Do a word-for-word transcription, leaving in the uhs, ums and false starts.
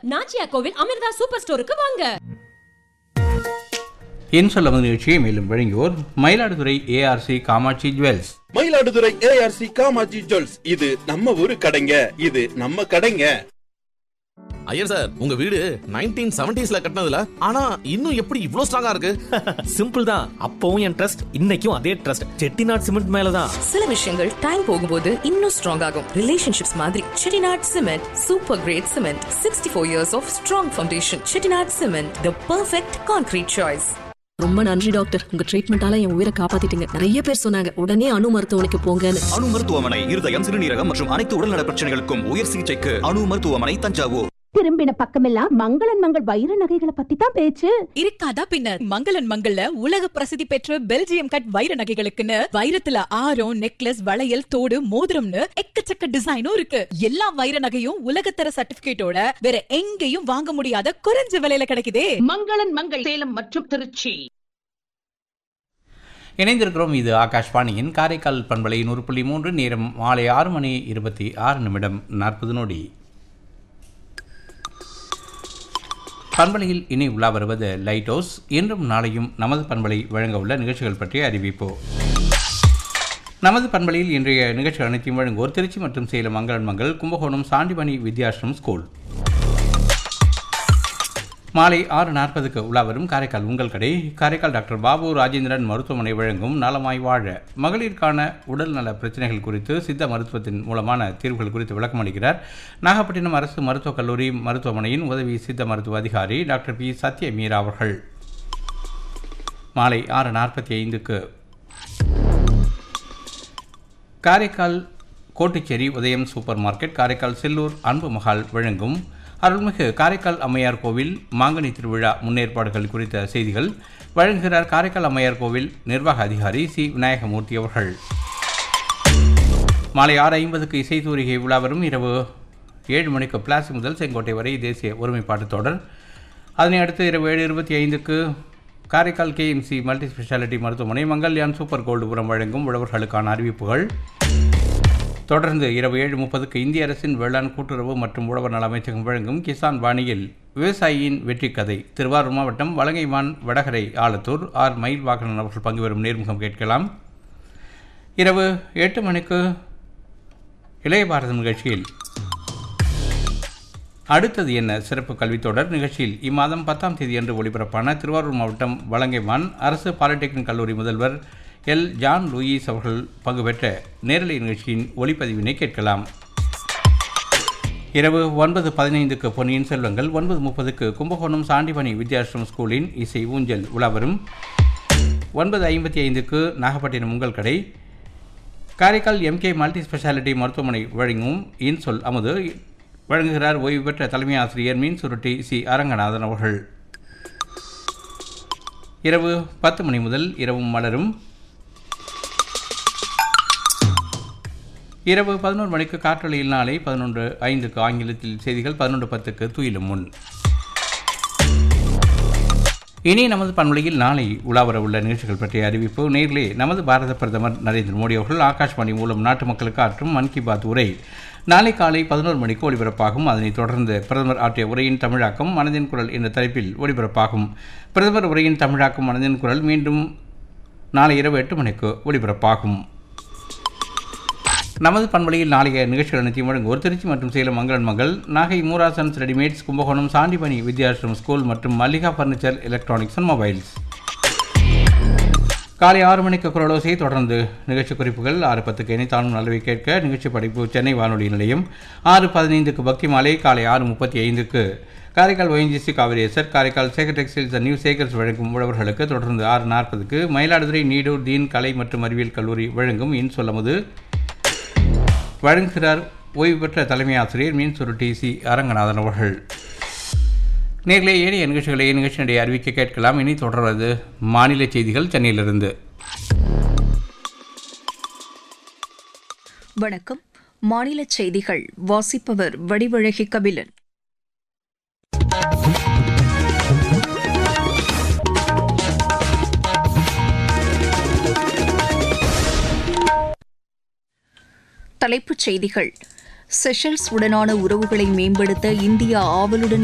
நாச்சியா கோவில் அமிர்தா சூப்பர் ஸ்டோருக்கு வாங்க. என் சொல்ல நிகழ்ச்சியை மேலும் வழங்குவோர் Mayiladuthurai ARC Kamakshi jewels. Mayiladuthurai ARC Kamakshi jewels, இது நம்ம ஊரு கடைங்க, இது நம்ம கடைங்க. ஐயர் சார், உங்க வீடு நைன்டீன் செவன்டீஸ்ல கட்டினதுல ஆனா இன்னும் எப்படி இவ்ளோ ஸ்ட்ராங்கா இருக்கு? சிம்பிள் தான். அப்பவும் என் ட்ரஸ்ட், இன்னைக்கும் அதே ட்ரஸ்ட். செட்டிநாட் சிமெண்ட் மேலதான். சில விஷயங்கள் டைம் போகும்போது இன்னும் ஸ்ட்ராங் ஆகும். ரிலேஷன்ஷிப்ஸ் மாதிரி Chettinad cement super great cement. Sixty four years of strong foundation. Chettinad cement, the perfect concrete choice. ரொம்ப நன்றி டாக்டர், உங்க ட்ரீட்மெண்டால என் உயிரை காப்பாத்திட்டீங்க. நிறைய பேர் சொன்னாங்க உடனே அணு மருத்துவமனைக்கு போங்கன்னு. அணு மருத்துவமனை இருதயம், சிறுநீரகம் மற்றும் அனைத்து உடல்நல பிரச்சனைகளுக்கும் உயர் சிகிச்சைக்கு அணு மருத்துவமனை, தஞ்சாவூர். திரும்பின பக்கமெல்லாம் மங்களன் மங்கள் வைர நகைகளை பத்தி தான் பேச்சு. இருக்காதா பின்னர். மங்களன் மங்கள்ல உலக பிரசித்தி பெற்ற பெல்ஜியம் கட் வைர நகைகளுக்குன்னு வைரத்துல ஆரம், நெக்லஸ், வளையல், தோடு, மோதிரம்னு எக்கச்சக்க டிசைனும் இருக்கு. எல்லா வைர நகையும் உலகத்தர சர்டிபிகேட்டோட வேற எங்கேயும் வாங்க முடியாத குறைஞ்ச விலையில கிடைக்குதே. மங்களன் மங்கள் சேலம் மற்றும் திருச்சி. இணைந்திருக்கிறோம். இது ஆகாஷ்வாணியின் காரைக்கால் பண்பலை நூறு புள்ளி மூன்று. நேரம் மாலை ஆறு மணி இருபத்தி ஆறு நிமிடம் நாற்பது நொடி. பண்பலையில் இனி உலா வருவது லைட் ஹவுஸ். இன்றும் நாளையும் நமது பண்பலை வழங்க உள்ள நிகழ்ச்சிகள் பற்றிய அறிவிப்பு. நமது பண்பலையில் இன்றைய நிகழ்ச்சிகள் அனைத்தையும் வழங்குவோர் திருச்சி மற்றும் சேலம் மங்களன் மங்கள், கும்பகோணம் சாண்டிமணி வித்யாசிரம் ஸ்கூல். மாலை ஆறு நாற்பதுக்கு உலா வரும் காரைக்கால் உங்கள் கடை. காரைக்கால் டாக்டர் பாபு ராஜேந்திரன் மருத்துவமனை வழங்கும் நலமாய் வாழ. மகளிருக்கான உடல் நல பிரச்சனைகள் குறித்து சித்த மருத்துவத்தின் மூலமான தீர்வுகள் குறித்து விளக்கம் அளிக்கிறார் நாகப்பட்டினம் அரசு மருத்துவக் கல்லூரி மருத்துவமனையின் உதவி சித்த மருத்துவ அதிகாரி டாக்டர் பி சத்ய மீரா அவர்கள். மாலை ஆறு நாற்பத்தி ஐந்துக்கு காரைக்கால் கோட்டுச்சேரி உதயம் சூப்பர் மார்க்கெட், காரைக்கால் செல்லூர் அன்பு மகால் வழங்கும் அருள்மிகு காரைக்கால் அம்மையார் கோவில் மாங்கனி திருவிழா முன்னேற்பாடுகள் குறித்த செய்திகள் வழங்குகிறார் காரைக்கால் அம்மையார் கோவில் நிர்வாக அதிகாரி சி விநாயகமூர்த்தி அவர்கள். மாலை ஆறு ஐம்பதுக்கு இசை தூரிகை விழா வரும். இரவு ஏழு மணிக்கு பிளாசி முதல் செங்கோட்டை வரை தேசிய ஒருமைப்பாட்டு தொடர். அதனை அடுத்து இரவு ஏழு இருபத்தி ஐந்துக்கு காரைக்கால் கேஎம்சி மல்டி ஸ்பெஷாலிட்டி மருத்துவமனை மங்கல்யான் சூப்பர் கோல்டு உரம் வழங்கும் உழவர்களுக்கான அறிவிப்புகள். தொடர்ந்து இரவு ஏழு முப்பதுக்கு இந்திய அரசின் வேளாண் கூட்டுறவு மற்றும் உழவர் நல அமைச்சகம் வழங்கும் கிசான் வாணியில் விவசாயியின் வெற்றி கதை. திருவாரூர் மாவட்டம் வலங்கைமான் வடகரை ஆலத்தூர் ஆர் மயில் வாகனன் அவர்கள் பங்கு பெறும் நேர்முகம் கேட்கலாம். இரவு எட்டு மணிக்கு இளைய பாரதம் நிகழ்ச்சியில் அடுத்தது என்ன சிறப்பு கல்வித்தொடர் நிகழ்ச்சியில் இம்மாதம் பத்தாம் தேதி அன்று ஒளிபரப்பான திருவாரூர் மாவட்டம் வலங்கைமான் அரசு பாலிடெக்னிக் கல்லூரி முதல்வர் எல் ஜான் லூயிஸ் அவர்கள் பங்கு பெற்ற நேரலை நிகழ்ச்சியின் ஒளிப்பதிவினை கேட்கலாம். இரவு ஒன்பது பதினைந்துக்கு பொன்னியின் செல்வங்கள், ஒன்பது முப்பதுக்கு கும்பகோணம் சாண்டிமணி வித்யாசிரம் ஸ்கூலின் இசை ஊஞ்சல் உலாவரும். ஒன்பது ஐம்பத்தி ஐந்துக்கு நாகப்பட்டினம் உங்கள் கடை. காரைக்கால் எம்கே மல்டி ஸ்பெஷாலிட்டி மருத்துவமனை வழங்கும் இன்சொல் அமுது வழங்குகிறார் ஓய்வு பெற்ற தலைமை ஆசிரியர் மீன் சுருட்டி சி அரங்கநாதன் அவர்கள். இரவு பத்து மணி முதல் இரவும் மலரும். இரவு பதினோரு மணிக்கு காற்றலையில் நாளை, பதினொன்று ஐந்துக்கு ஆங்கிலத்தில் செய்திகள், பதினொன்று பத்துக்கு துயிலும் முன். இனி நமது பண்பலையில் நாளை உலாவர உள்ள நிகழ்ச்சிகள் பற்றிய அறிவிப்பு. நேரிலே நமது பாரத பிரதமர் நரேந்திர மோடி அவர்கள் ஆகாஷ்வாணி மூலம் நாட்டு மக்களுக்கு ஆற்றும் மன் கி பாத் உரை நாளை காலை பதினோரு மணிக்கு ஒலிபரப்பாகும். அதனைத் தொடர்ந்து பிரதமர் ஆற்றிய உரையின் தமிழாக்கம் மனதின் குரல் என்ற தலைப்பில் ஒலிபரப்பாகும். பிரதமர் உரையின் தமிழாக்கம் மனதின் குரல் மீண்டும் நாளை இரவு எட்டு மணிக்கு ஒலிபரப்பாகும். நமது பண்பலையில் நாளைய நிகழ்ச்சிகள் அனைத்தையும் வழங்குவோர் திருச்சி மற்றும் சேலம் மங்களன் மங்கள், நாகை மூராசன்ஸ் ரெடிமேட்ஸ், கும்பகோணம் சாண்டிமணி வித்யாசிரம் ஸ்கூல் மற்றும் Mallika furniture electronics and mobiles. காலை ஆறு மணிக்கு குரலோசை, தொடர்ந்து நிகழ்ச்சி குறிப்புகள். ஆறு பத்துக்கு இணைத்தானும் நல்லவை கேட்க நிகழ்ச்சி படிப்பு சென்னை வானொலி நிலையம். ஆறு பதினைந்துக்கு பக்தி மாலை. காலை ஆறு முப்பத்தி ஐந்துக்கு Karaikal YNGC காவிரியேசர், Karaikal Sekar textiles new Sekar's வழங்கும் உழவர்களுக்கு. தொடர்ந்து ஆறு நாற்பதுக்கு மயிலாடுதுறை நீடூர் தீன் கலை மற்றும் அறிவியல் கல்லூரி வழங்கும் இன் சொல்லமுது வழங்குகிறார் ஓய்வு பெற்ற தலைமை ஆசிரியர் மீன் சுருட்டி சி அரங்கநாதன் அவர்கள். நேரிலே ஏனைய நிகழ்ச்சிகளை நிகழ்ச்சியினுடைய அறிவிக்க கேட்கலாம். இனி தொடர்வது மாநில செய்திகள் சென்னையிலிருந்து. வணக்கம். மாநில செய்திகள் வாசிப்பவர் வடிவழகி கபிலன். தலைப்புச் செய்திகள். செஷல்ஸ் உடனான உறவுகளை மேம்படுத்த இந்தியா ஆவலுடன்